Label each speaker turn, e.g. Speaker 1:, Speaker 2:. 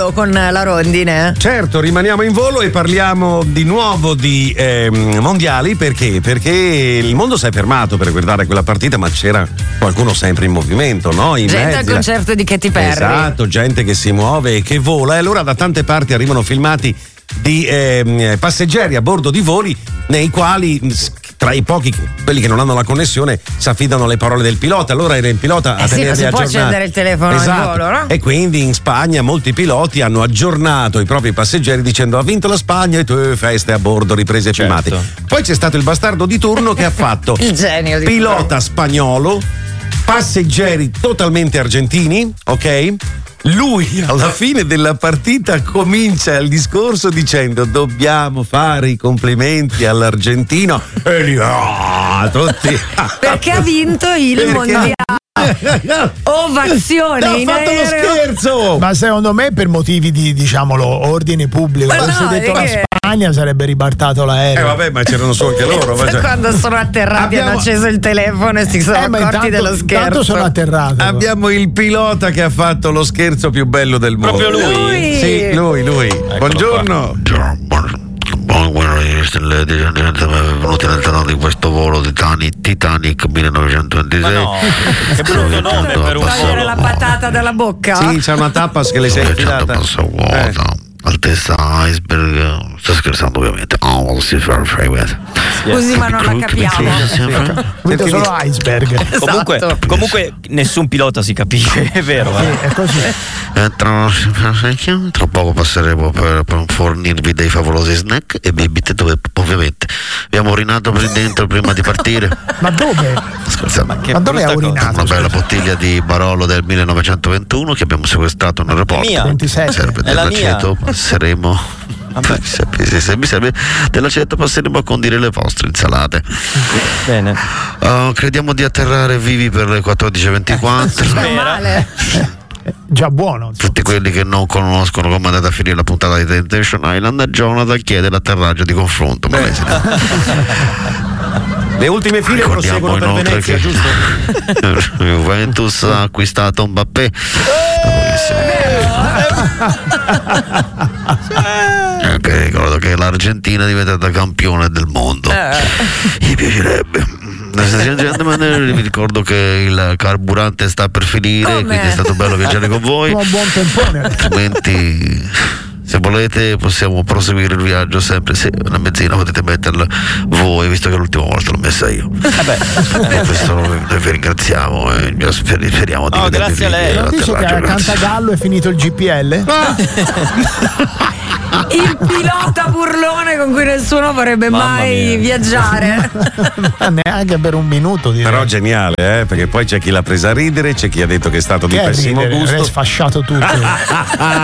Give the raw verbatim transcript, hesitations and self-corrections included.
Speaker 1: volo con la rondine.
Speaker 2: Certo, rimaniamo in volo e parliamo di nuovo di eh, mondiali. Perché? Perché il mondo si è fermato per guardare quella partita, ma c'era qualcuno sempre in movimento, no? In
Speaker 1: gente
Speaker 2: mezzi,
Speaker 1: al concerto di Katy Perry.
Speaker 2: Esatto, gente che si muove e che vola. E allora da tante parti arrivano filmati di eh, passeggeri a bordo di voli nei quali, tra i pochi, quelli che non hanno la connessione, si affidano alle parole del pilota. Allora era il pilota
Speaker 1: eh
Speaker 2: a
Speaker 1: sì,
Speaker 2: tenerli
Speaker 1: si
Speaker 2: aggiornati.
Speaker 1: può accendere il telefono
Speaker 2: esatto.
Speaker 1: al volo, no?
Speaker 2: E quindi in Spagna molti piloti hanno aggiornato i propri passeggeri dicendo: ha vinto la Spagna e tu feste a bordo, riprese e
Speaker 3: Certo.
Speaker 2: filmati. Poi c'è stato il bastardo di turno che ha fatto
Speaker 1: Il genio di
Speaker 2: pilota spagnolo, passeggeri totalmente argentini, ok? Lui alla fine della partita comincia il discorso dicendo: dobbiamo fare i complimenti all'argentino, e lì ah, tutti
Speaker 1: perché ha vinto il
Speaker 2: Perché?
Speaker 1: mondiale. Ovazione
Speaker 2: no, ha
Speaker 1: in
Speaker 2: fatto lo
Speaker 1: aereo.
Speaker 2: scherzo.
Speaker 4: Ma secondo me per motivi di, diciamolo, ordine pubblico.
Speaker 1: Ma
Speaker 4: Avesse
Speaker 1: no,
Speaker 4: detto
Speaker 1: è
Speaker 4: la
Speaker 1: che-
Speaker 4: Spagna sarebbe ribaltato
Speaker 2: Eh
Speaker 4: l'aereo.
Speaker 2: vabbè, ma c'erano su anche loro. ma cioè-
Speaker 1: Quando sono atterrati
Speaker 2: Abbiamo-
Speaker 1: hanno acceso il telefono e si sono
Speaker 4: Eh, ma
Speaker 1: accorti
Speaker 4: intanto-
Speaker 1: dello
Speaker 4: intanto
Speaker 1: scherzo.
Speaker 4: sono atterrato.
Speaker 2: Abbiamo il pilota che ha fatto lo scherzo più bello del mondo.
Speaker 3: Proprio lui?
Speaker 1: Lui.
Speaker 2: Sì, lui, lui. Buongiorno.
Speaker 5: Buongiorno, benvenuti all'interno di questo volo Titanic, Titanic millenovecentoventisei.
Speaker 3: Ma no, che brutto nome per un
Speaker 1: Togliere
Speaker 3: volo.
Speaker 1: la patata dalla bocca?
Speaker 2: Sì, c'è una tappas che le sei infilata.
Speaker 5: passa vuota, altezza iceberg. Sto scherzando ovviamente. Oh, si fa
Speaker 1: Scusi, ma non la capiamo.
Speaker 4: Vedo solo iceberg.
Speaker 3: Comunque,
Speaker 1: Esatto.
Speaker 3: comunque nessun pilota si capisce, è vero.
Speaker 4: Sì,
Speaker 3: Eh?
Speaker 4: è così.
Speaker 5: Eh, tra, tra poco passeremo per, per fornirvi dei favolosi snack e bibite dove ovviamente abbiamo urinato per dentro prima di partire.
Speaker 4: Ma dove?
Speaker 5: Scherzando.
Speaker 3: Che
Speaker 4: Ma dove ha
Speaker 3: brutta cosa.
Speaker 4: urinato?
Speaker 5: Una bella bottiglia di Barolo del millenovecentoventuno che abbiamo sequestrato in aeroporto.
Speaker 3: mia.
Speaker 4: ventisette.
Speaker 5: Serve
Speaker 3: È la
Speaker 5: dell'aceto, passeremo. Se, se, se mi serve dell'aceto, passeremo a condire le vostre insalate.
Speaker 3: Bene.
Speaker 5: Uh, crediamo di atterrare vivi per le quattordici e ventiquattro.
Speaker 1: Meno male.
Speaker 4: Già buono. insomma.
Speaker 5: Tutti quelli che non conoscono come è andata a finire la puntata di Temptation Island, Jonathan chiede l'atterraggio di confronto. Ma lei se ne-
Speaker 2: Le ultime file
Speaker 5: Ricordiamo
Speaker 2: proseguono per
Speaker 5: inoltre
Speaker 2: Venezia,
Speaker 5: che
Speaker 2: giusto?
Speaker 5: Juventus ha acquistato Mbappé. Anche ricordo che l'Argentina è diventata campione del mondo. Mi piacerebbe. Vi ricordo che il carburante sta per finire,
Speaker 1: Come?
Speaker 5: quindi è stato bello viaggiare con voi.
Speaker 4: Un buon tempone.
Speaker 5: Altrimenti, se volete, possiamo proseguire il viaggio sempre. Se una benzina potete metterla voi, visto che l'ultima volta l'ho messa io.
Speaker 3: Vabbè.
Speaker 5: E questo noi vi ringraziamo e sper- speriamo di
Speaker 3: Oh,
Speaker 5: vedervi
Speaker 3: grazie a lei.
Speaker 5: vivi
Speaker 4: Non dice che a
Speaker 5: all'atterraggio. Grazie.
Speaker 4: Cantagallo è finito il G P L?
Speaker 1: Il pilota burlone con cui nessuno vorrebbe
Speaker 3: Mamma
Speaker 1: mai
Speaker 3: mia.
Speaker 1: viaggiare.
Speaker 4: Ma neanche per un minuto, direi.
Speaker 2: Però geniale, eh? Perché poi c'è chi l'ha presa a ridere, c'è chi ha detto che è stato di
Speaker 4: Che è
Speaker 2: pessimo
Speaker 4: ridere,
Speaker 2: gusto.
Speaker 4: avrei sfasciato tutto.